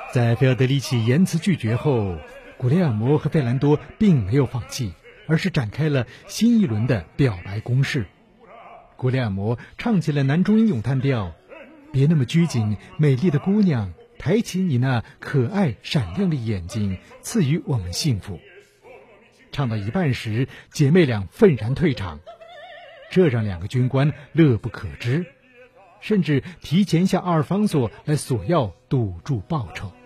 在菲奥德里奇严词拒绝后，古雷尔摩和费兰多并没有放弃，而是展开了新一轮的表白攻势。古雷尔摩唱起了男中音咏叹调：别那么拘谨，美丽的姑娘，抬起你那可爱闪亮的眼睛，赐予我们幸福。唱到一半时，姐妹俩愤然退场，这让两个军官乐不可支，甚至提前向阿尔方索来索要赌注报酬。